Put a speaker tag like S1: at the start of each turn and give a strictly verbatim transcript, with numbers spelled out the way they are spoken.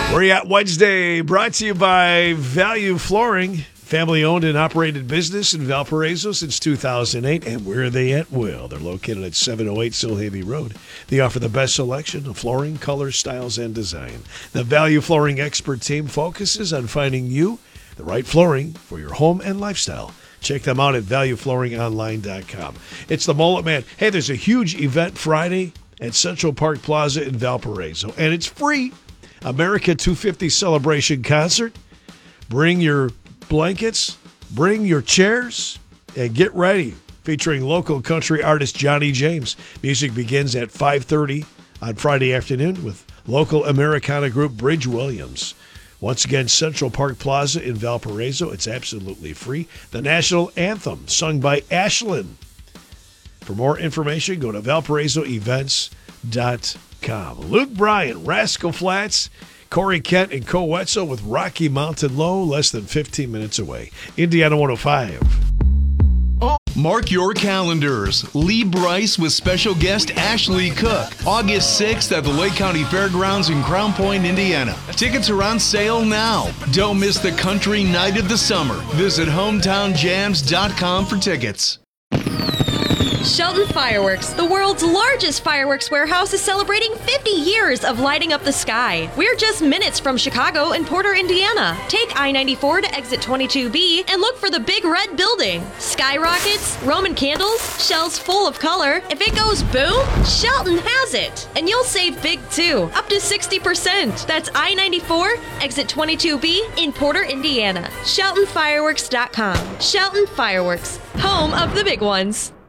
S1: Where you at Wednesday, brought to you by Value Flooring, family-owned and operated business in Valparaiso since two thousand eight. And where are they at? Well, they're located at seven oh eight Silhavy Road. They offer the best selection of flooring, colors, styles, and design. The Value Flooring expert team focuses on finding you the right flooring for your home and lifestyle. Check them out at value flooring online dot com. It's the Mullet Man. Hey, there's a huge event Friday at Central Park Plaza in Valparaiso, and it's free. America two fifty Celebration Concert. Bring your blankets, bring your chairs, and get ready. Featuring local country artist Johnny James. Music begins at five thirty on Friday afternoon with local Americana group Bridge Williams. Once again, Central Park Plaza in Valparaiso. It's absolutely free. The national anthem sung by Ashlyn. For more information, go to valparaiso events dot com. Luke Bryan, Rascal Flats, Corey Kent, and Co Wetzel with Rocky Mountain Low, less than fifteen minutes away. Indiana one oh five.
S2: Mark your calendars. Lee Bryce with special guest Ashley Cook. August sixth at the Lake County Fairgrounds in Crown Point, Indiana. Tickets are on sale now. Don't miss the country night of the summer. Visit hometown jams dot com for tickets.
S3: Shelton Fireworks, the world's largest fireworks warehouse, is celebrating fifty years of lighting up the sky. We're just minutes from Chicago and Porter, Indiana. Take I ninety-four to exit twenty-two B and look for the big red building. Skyrockets, Roman candles, shells full of color. If it goes boom, Shelton has it. And you'll save big too, up to sixty percent. That's I ninety-four, exit twenty-two B in Porter, Indiana. Shelton Fireworks dot com. Shelton Fireworks, home of the big ones.